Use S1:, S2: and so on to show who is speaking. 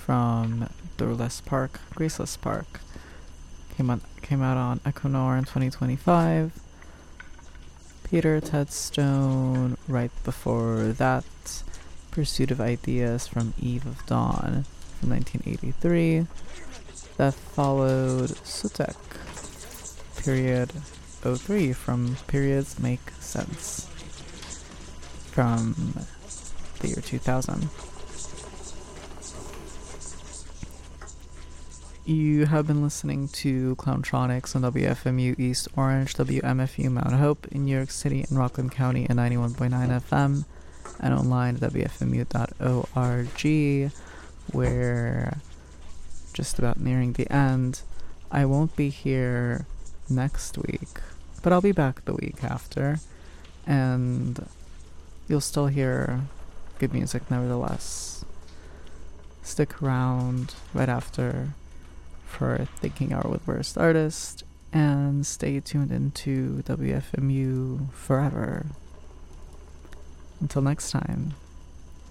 S1: from Doorless Park, Graceless Park. Came out on Echo Noir in 2025. Peter Ted Stone right before that. Pursuit of Ideas from Eve of Dawn from 1983. That followed Sutek, period 03 from Periods Make Sense from the year 2000. You have been listening to Clowntronics on WFMU East Orange, WMFU Mount Hope in New York City and Rockland County at 91.9 FM, and online at WFMU.org, where just about nearing the end. I won't be here next week, but I'll be back the week after, and you'll still hear good music nevertheless. Stick around right after for Thinking Hour with Worst Artist, and stay tuned into WFMU forever. Until next time.